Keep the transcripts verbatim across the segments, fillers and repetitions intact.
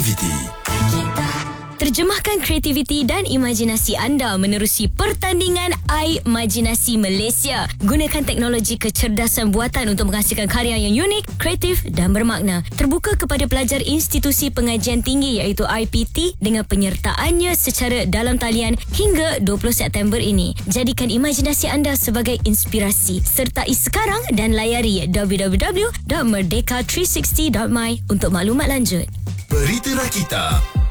Kreativiti. Terjemahkan kreativiti dan imajinasi anda menerusi pertandingan iMajinasi Malaysia. Gunakan teknologi kecerdasan buatan untuk menghasilkan karya yang unik, kreatif dan bermakna. Terbuka kepada pelajar institusi pengajian tinggi iaitu I P T dengan penyertaannya secara dalam talian hingga dua puluh September ini. Jadikan imajinasi anda sebagai inspirasi. Sertai sekarang dan layari w w w dot merdeka tiga enam nol dot my untuk maklumat lanjut. Berita Rakita.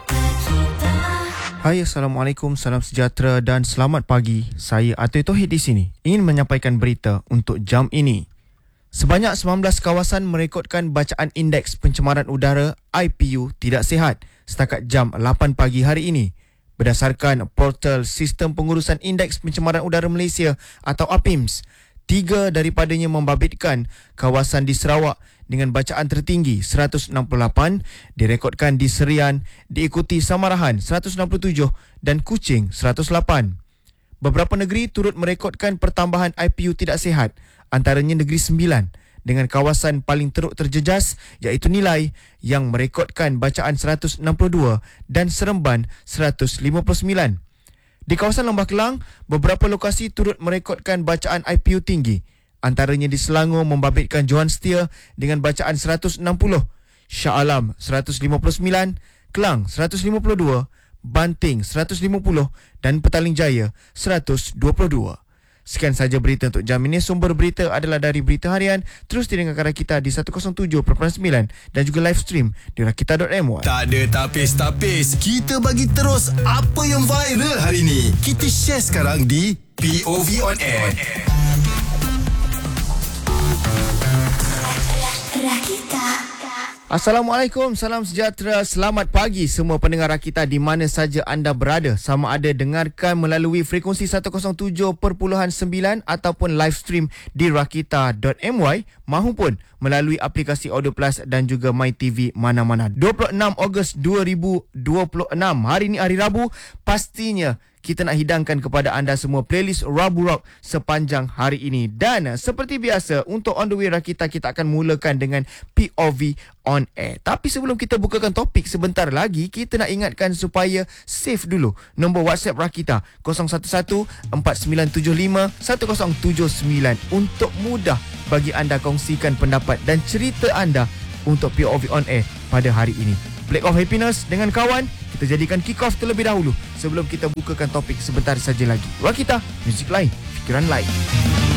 Hai, Assalamualaikum, salam sejahtera dan selamat pagi. Saya Atoy Tohid di sini ingin menyampaikan berita untuk jam ini. Sebanyak sembilan belas kawasan merekodkan bacaan indeks pencemaran udara I P U tidak sihat setakat jam lapan pagi hari ini. Berdasarkan portal Sistem Pengurusan Indeks Pencemaran Udara Malaysia atau A P I M S, tiga daripadanya membabitkan kawasan di Sarawak dengan bacaan tertinggi seratus enam puluh lapan, direkodkan di Serian, diikuti Samarahan seratus enam puluh tujuh dan Kuching seratus lapan. Beberapa negeri turut merekodkan pertambahan I P U tidak sihat, antaranya Negeri Sembilan dengan kawasan paling teruk terjejas iaitu Nilai yang merekodkan bacaan seratus enam puluh dua dan Seremban seratus lima puluh sembilan. Di kawasan Lembah Kelang, beberapa lokasi turut merekodkan bacaan I P U tinggi. Antaranya di Selangor membabitkan Johan Setia dengan bacaan seratus enam puluh, Shah Alam seratus lima puluh sembilan, Kelang seratus lima puluh dua, Banting seratus lima puluh dan Petaling Jaya seratus dua puluh dua. Sekian saja berita untuk jam ini. Sumber berita adalah dari Berita Harian. Terus didengarkan Rakita di seratus tujuh perpuluhan sembilan dan juga live stream di rakita dot my. Tak ada tapis-tapis. Kita bagi terus apa yang viral hari ini. Kita share sekarang di P O V On Air. Assalamualaikum, salam sejahtera, selamat pagi semua pendengar Rakita di mana saja anda berada. Sama ada dengarkan melalui frekuensi seratus tujuh perpuluhan sembilan ataupun live stream di rakita dot my mahupun melalui aplikasi Audio Plus dan juga MyTV mana-mana. dua puluh enam Ogos dua ribu dua puluh enam, hari ini hari Rabu. Pastinya kita nak hidangkan kepada anda semua playlist Rabu Rock sepanjang hari ini. Dan seperti biasa, untuk On The Way Rakita, kita akan mulakan dengan P O V On Air. Tapi sebelum kita bukakan topik sebentar lagi, kita nak ingatkan supaya save dulu nombor WhatsApp Rakita kosong satu satu empat sembilan tujuh lima satu kosong tujuh sembilan untuk mudah bagi anda kongsikan pendapat dan cerita anda untuk P O V On Air pada hari ini. Black of Happiness dengan kawan, kita jadikan kick off terlebih dahulu sebelum kita bukakan topik sebentar saja lagi. Rakita, muzik lain, fikiran lain.